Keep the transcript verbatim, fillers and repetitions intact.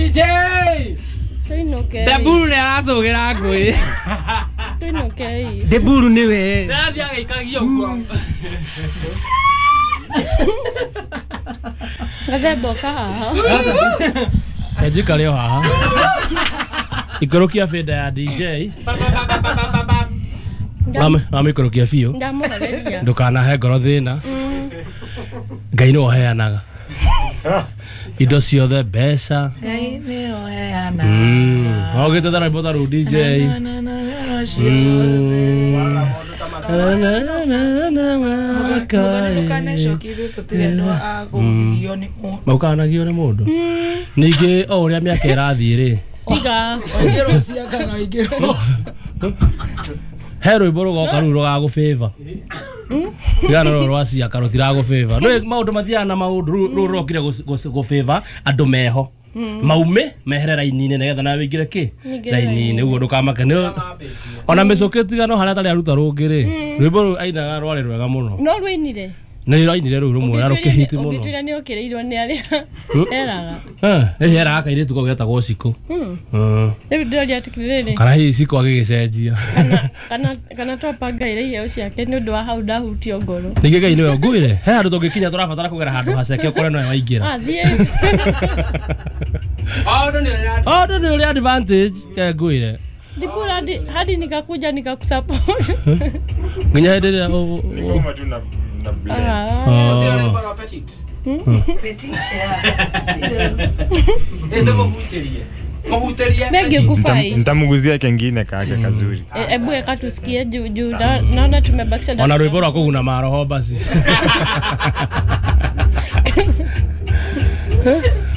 D J. Tuinuke. Debulu ne aracũgĩra ngũĩ. Tuinuke. Debulu nĩwe. Ndathi agaikagia ũguo. Gathembo kaha. Ejika leo haha. Ikorokia feda ya D J. Mama, mama ikorokia fio. Ndamureria. Ndukana he ngoro thina. Ngai no heanaga. Indo ciothe mbeca. Ngai nĩ oheana. Mm. Ogete thara bota ru D J. Maukanagio nĩ mũndũ. Ningĩ o ũrĩa mĩaka ĩrathiĩ rĩ. Tiga. Oingĩrwo cia kana oingĩrwo. He rwĩmbo rũgoka rũu rũgagũ-favor. Gana rũrũ rwa cia kana rũtiragũ-favor. Nĩ maũndũ mathiaga na maũndũ rũu rũrokire gũ-favor andũ meho. Maume mehere raini-inĩ nĩgetha nawe wĩingĩre kĩ raini-inĩ ũguo ndũkamake nĩ ona mĩcũkĩ tigano harĩa atarĩ aruta rũngĩ rĩ rwĩmbo rũu ainaga rwarĩ rwega mũno no rũinire nĩ rũinire rũu rũmwe na rũkĩhiti mũno ũngĩtwĩra nĩ ũkĩrĩirwo nĩ arĩa eraga nĩ heraga kairĩtu kau getagwo Ciko rĩu ndĩroria atĩrĩrĩ kana hihi Ciko agĩgĩcenjia kana twapanga irio ciake nĩ ũndũ wa hau ndahutio ngoro ningĩ Ngai nĩwe ngwĩre he handũ tũngĩkinya tũrabatara kũgera handũ haceke ũkore nowe waingĩra athiĩ Odo ni ule advantage ya ngwire. Dipula hadi hadi nikakuja nikakusupport. Nginya hede o ngoma tu na na bila. Ah. Petit. Petit. Ende mahuteria. Mahuteria. Bege kufai. Nitamguzia kengine kage kazuri. Ebu eka tusikie juu juu naona tumebakisha dakika. Ona rwimbo rwa kuguna maroho basi.